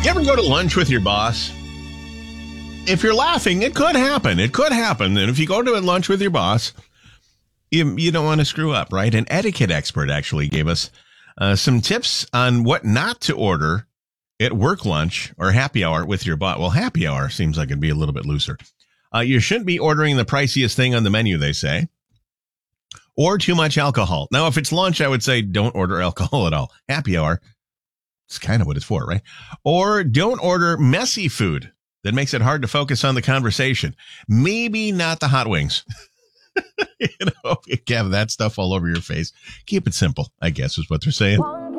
You ever go to lunch with your boss? If you're laughing, it could happen. It could happen. And if you go to lunch with your boss, you don't want to screw up, right? An etiquette expert actually gave us some tips on what not to order at work lunch or happy hour with your boss. Well, happy hour seems like it'd be a little bit looser. You shouldn't be ordering the priciest thing on the menu, they say, or too much alcohol. Now, if it's lunch, I would say don't order alcohol at all. Happy hour, it's kind of what it's for, right? Or don't order messy food that makes it hard to focus on the conversation. Maybe not the hot wings. You have that stuff all over your face. Keep it simple, I guess, is what they're saying.